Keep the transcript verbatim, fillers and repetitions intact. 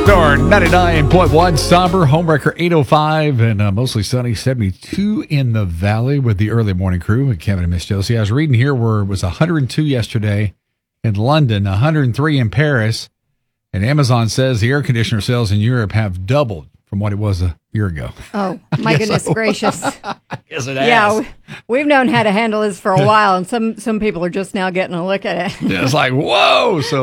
Star ninety-nine point one, somber, homewrecker eight oh five, and uh, mostly sunny seventy-two in the valley with the early morning crew with Kevin and Miss Josie. I was reading here where it was one hundred two yesterday in London, one hundred three in Paris, and Amazon says the air conditioner sales in Europe have doubled from what it was a year ago. Oh, my goodness so. gracious. Yes, it Yeah, has. we, we've known how to handle this for a while, and some, some people are just now getting a look at it. Yeah, it's like, whoa. So